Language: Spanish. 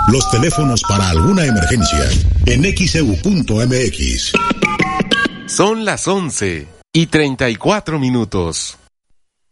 Los teléfonos para alguna emergencia en xeu.mx. Son las 11:34.